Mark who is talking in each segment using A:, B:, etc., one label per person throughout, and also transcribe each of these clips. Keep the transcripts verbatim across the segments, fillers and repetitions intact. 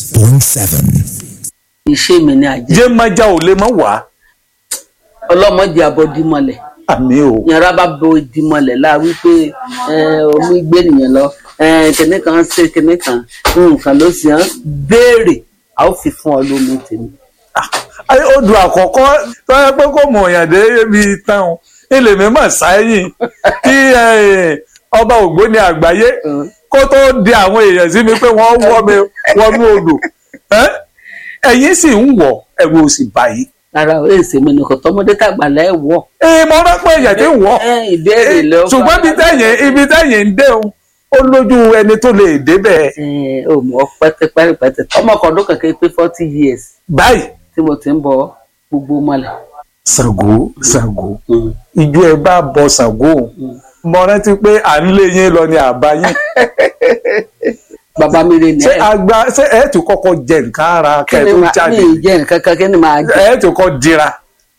A: point seven.
B: Iṣẹ́ mi ni àjẹ́.
C: jẹ́ májá ò lè mọ́ wá.
B: Ọlọ́mọdé abọ́dímọ̀lẹ̀.
C: àmì o.
B: Yàrá bá bo ìdímọ̀lẹ̀ la wípé omi gbé nìyẹn lọ. Kìnní kan ṣe kìnní kan nǹkan ló sì ń béèrè a ó fi fún ọ lómi tèmi.
C: odò àkọ́kọ́ tó yẹ pé kò mọ̀ ọ̀yàn dé ibi tán o ilé mi mọ̀ sáyìn kí ọba Ògbóni àgbáyé kó tó di àwọn èèyàn sí mi pé wọ́n wọ́ mi wọnú odò ẹ̀yin sì ń wọ̀ ẹ̀rù òsì báyìí.
B: Rárá o èsì mi nìkan tọmọdé tàgbà lẹ́wọ̀.
C: ee mo rán pé èèyàn tí ń wọ̀
B: ìbéèrè lọ.
C: ṣùgbọ́n ibi tẹ̀yìn ibi tẹ̀yìn ń dé o ó lójú ẹni tó lè débẹ̀.
B: ò mọ pẹ́tẹ́pẹ́tẹ́ ọmọ kan ọdún kankan pé forty years.
C: báyìí
B: tí mo ti ń bọ gbogbo mọ́lẹ̀.
C: Ṣàngó Ṣàngó ìjọ ẹ bá bọ Ṣàngó mo rántí pé à ń lé yín lọ ní àbá yín.
B: bàbá mi rè ní
C: ẹ. ṣé àgbà ṣé ẹ tó kọ́kọ́ jẹ nǹkan ara kẹ tó jáde.
B: kí ni jẹ nǹkan kan kí ni màá jẹ.
C: ẹ tó kọ́ dira.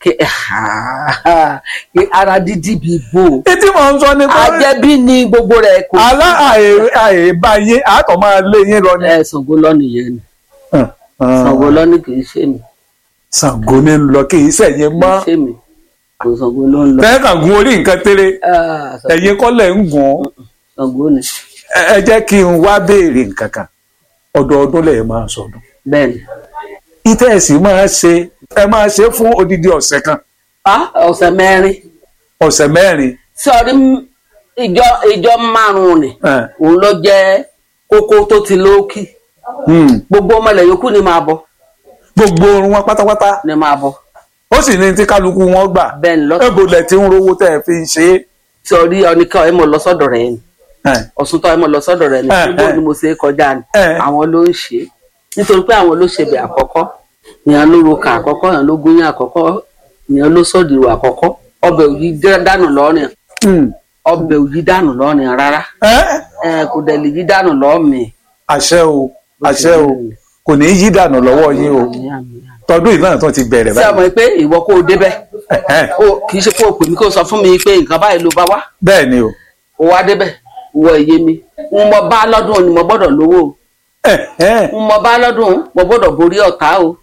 B: ara dídí bíi bò.
C: etí mò ń sọ ni pé.
B: àjẹbí ni gbogbo rẹ kò.
C: alá àyè bá yín àtọ̀ máa lé yín lọ ni.
B: ẹ Ṣàngó lọ nìyẹn ni. Ṣàngó lọ ní kì í ṣe mi.
C: Ṣàngó ní lọ kì í ṣẹ̀yìn mọ́.
B: kì í ṣe mi kò Ṣàngó ló ń lọ.
C: tẹ́ kàn gun orí nǹkan tẹ́lẹ̀ ẹ̀yin kọ́ lẹ̀ ń gùn.
B: Ṣàngó ni.
C: ẹ jẹ́ kí n wá béèrè nǹkan kan ọdọọdún lẹ̀ máa sọdún.
B: bẹ́ẹ̀ni.
C: ìtẹ́ ẹ̀ sì máa ṣe ẹ máa ṣe fún odidi ọ̀sẹ̀ kan.
B: ọ̀sẹ̀ mẹ́rin.
C: ọ̀sẹ̀ mẹ́rin.
B: sọ̀rí ìjọ ìjọ márùn-ún ni òun ló jẹ́ kókó tó ti lókì. gbogbo ọmọlẹ̀ yòókù ni máa bọ̀.
C: gbogbo orun wọn pátápátá
B: ni máa bọ̀.
C: ó sì ní tí kálukú wọn gbà.
B: bẹ́ẹ̀ni lọ́sọ̀.
C: ẹ̀bùn lẹ̀ tí ń rówó tẹ́ ẹ fi ń ṣe é.
B: sọ̀rí ọ̀nìkan ẹ̀ mọ̀ lọ sọ́dọ̀ rẹ̀ ni. Ọ̀ṣun tó ẹ̀ mọ̀ lọ sọ́dọ̀ rẹ̀ ni. gbogbo ni mo ṣe é kọjá ni. àwọn ló ń ṣe é nítorí pé àwọn ló ṣe bẹ̀ àkọ́kọ́ ìyẹn ló roka àkọ́kọ́ ìyẹn ló gúnyán àkọ́kọ́ ìyẹn ló sọ̀dìrò àkọ́kọ́ ọbẹ̀ òyì dànù lọ́rìn ọbẹ̀ òyì dànù lọ́rìn rárá kò dẹ̀ lè yí dànù lọ́ọ̀mì.
C: àṣẹ o àṣẹ o kò ní í yí dànù lọ́wọ́ yín o tọdún ìlànà tó ti bẹ̀rẹ̀ báyìí.
B: ṣé ọmọ pé ìwọ kó o débẹ̀ kì í ṣe kó o pè mí kó o sọ fún mi pé nǹkan báyìí ló bá wá.
C: bẹ́ẹ̀ ni o.
B: o wá débẹ̀ ìwọ ìyé mi ń mọ bá lọ́dún ni mo gbọ́dọ̀ lówó o ń mọ bá lọ́dún mo gbọ́dọ̀ borí ọ̀tá o.